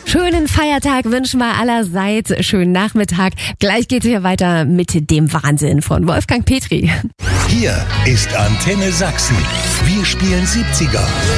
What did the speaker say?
Schönen Feiertag wünschen wir allerseits. Schönen Nachmittag. Gleich geht's hier weiter mit dem Wahnsinn von Wolfgang Petri. Hier ist Antenne Sachsen. Wir spielen 70er.